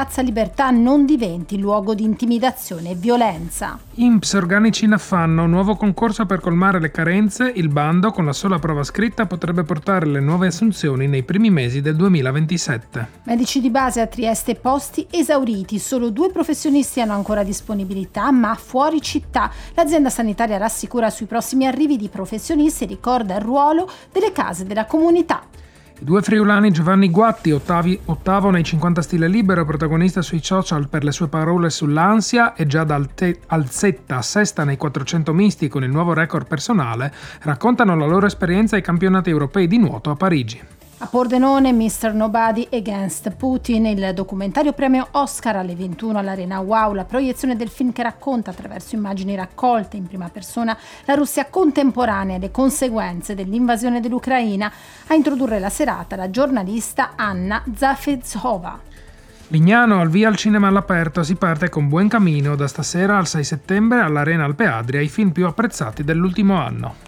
Piazza Libertà non diventi luogo di intimidazione e violenza. INPS organici in affanno, nuovo concorso per colmare le carenze, il bando con la sola prova scritta potrebbe portare le nuove assunzioni nei primi mesi del 2027. Medici di base a Trieste, posti esauriti, solo 2 professionisti hanno ancora disponibilità ma fuori città. L'azienda sanitaria rassicura sui prossimi arrivi di professionisti e ricorda il ruolo delle case della comunità. I 2 friulani Giovanni Guatti, ottavo nei 50 stile libero, protagonista sui social per le sue parole sull'ansia e già da Alzetta sesta nei 400 misti con il nuovo record personale, raccontano la loro esperienza ai campionati europei di nuoto a Parigi. A Pordenone, Mr. Nobody Against Putin, il documentario premio Oscar alle 21 all'Arena Wow, la proiezione del film che racconta attraverso immagini raccolte in prima persona la Russia contemporanea e le conseguenze dell'invasione dell'Ucraina. A introdurre la serata la giornalista Anna Zafezova. Lignano al via al cinema all'aperto, si parte con Buen Camino da stasera al 6 settembre all'Arena Alpe Adria, i film più apprezzati dell'ultimo anno.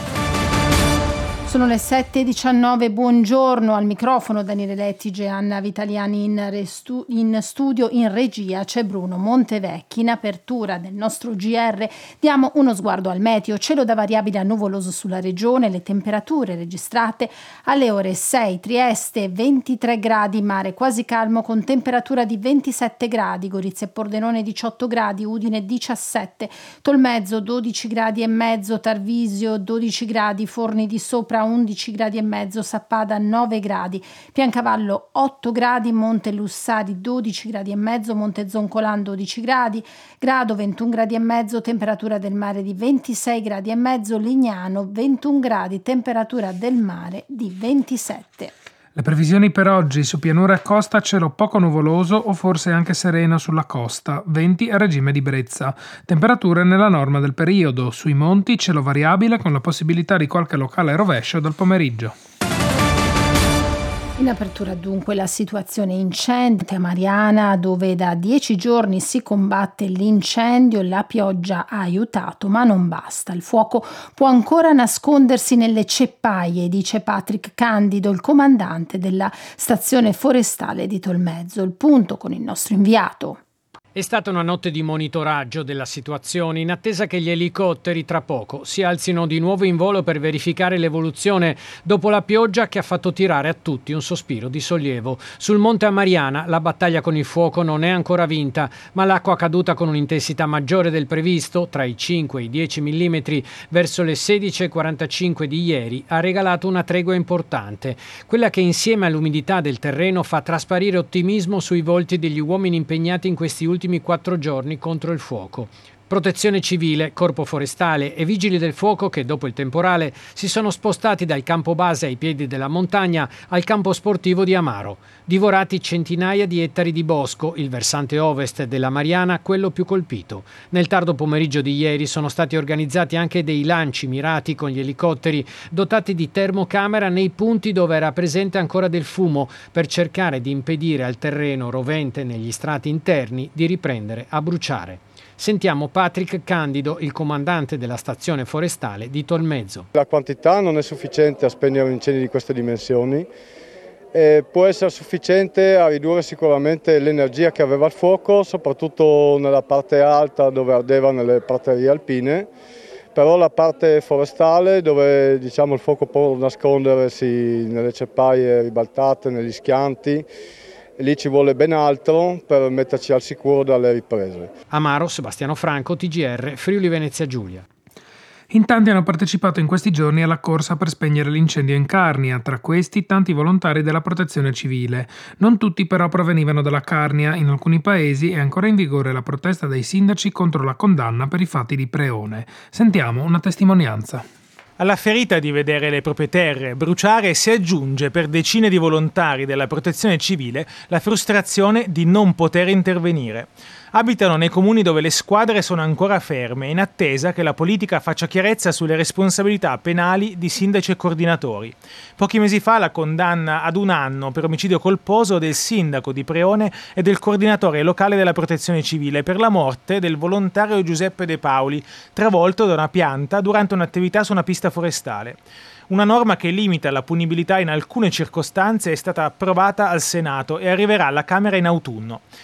Sono le 7:19, buongiorno, al microfono Daniele Lettige e Anna Vitaliani in studio, in regia c'è Bruno Montevecchi. In apertura del nostro GR diamo uno sguardo al meteo, cielo da variabile a nuvoloso sulla regione, le temperature registrate alle ore 6, Trieste 23 gradi, mare quasi calmo con temperatura di 27 gradi, Gorizia e Pordenone 18 gradi, Udine 17, Tolmezzo 12 gradi e mezzo, Tarvisio 12 gradi, Forni di Sopra 11 gradi e mezzo, Sappada 9 gradi, Piancavallo 8 gradi, Monte Lussari 12 gradi e mezzo, Monte Zoncolan 12 gradi, Grado 21 gradi e mezzo, temperatura del mare di 26 gradi e mezzo, Lignano 21 gradi, temperatura del mare di 27. Le previsioni per oggi: su pianura e costa cielo poco nuvoloso o forse anche sereno sulla costa, venti a regime di brezza, temperature nella norma del periodo, sui monti cielo variabile con la possibilità di qualche locale rovescio dal pomeriggio. In apertura dunque la situazione incendio a Mariana, dove da 10 giorni si combatte l'incendio. La pioggia ha aiutato ma non basta, il fuoco può ancora nascondersi nelle ceppaie, dice Patrick Candido, il comandante della stazione forestale di Tolmezzo. Il punto con il nostro inviato. È stata una notte di monitoraggio della situazione in attesa che gli elicotteri tra poco si alzino di nuovo in volo per verificare l'evoluzione dopo la pioggia che ha fatto tirare a tutti un sospiro di sollievo. Sul Monte Amariana la battaglia con il fuoco non è ancora vinta, ma l'acqua caduta con un'intensità maggiore del previsto, tra i 5 e i 10 mm verso le 16:45 di ieri, ha regalato una tregua importante, quella che insieme all'umidità del terreno fa trasparire ottimismo sui volti degli uomini impegnati in questi ultimi 4 giorni contro il fuoco. Protezione civile, Corpo Forestale e Vigili del Fuoco che dopo il temporale si sono spostati dal campo base ai piedi della montagna al campo sportivo di Amaro. Divorati centinaia di ettari di bosco, il versante ovest della Mariana quello più colpito. Nel tardo pomeriggio di ieri sono stati organizzati anche dei lanci mirati con gli elicotteri dotati di termocamera nei punti dove era presente ancora del fumo per cercare di impedire al terreno rovente negli strati interni di riprendere a bruciare. Sentiamo Patrick Candido, il comandante della stazione forestale di Tolmezzo. La quantità non è sufficiente a spegnere un incendio di queste dimensioni, può essere sufficiente a ridurre sicuramente l'energia che aveva il fuoco, soprattutto nella parte alta dove ardeva nelle praterie alpine, però la parte forestale dove il fuoco può nascondersi nelle ceppaie ribaltate, negli schianti, lì ci vuole ben altro per metterci al sicuro dalle riprese. Amaro, Sebastiano Franco, TGR, Friuli Venezia Giulia. In tanti hanno partecipato in questi giorni alla corsa per spegnere l'incendio in Carnia, tra questi tanti volontari della protezione civile. Non tutti però provenivano dalla Carnia, in alcuni paesi è ancora in vigore la protesta dei sindaci contro la condanna per i fatti di Preone. Sentiamo una testimonianza. Alla ferita di vedere le proprie terre bruciare si aggiunge per decine di volontari della protezione civile la frustrazione di non poter intervenire. Abitano nei comuni dove le squadre sono ancora ferme, in attesa che la politica faccia chiarezza sulle responsabilità penali di sindaci e coordinatori. Pochi mesi fa la condanna ad 1 anno per omicidio colposo del sindaco di Preone e del coordinatore locale della protezione civile per la morte del volontario Giuseppe De Paoli, travolto da una pianta durante un'attività su una pista forestale. Una norma che limita la punibilità in alcune circostanze è stata approvata al Senato e arriverà alla Camera in autunno.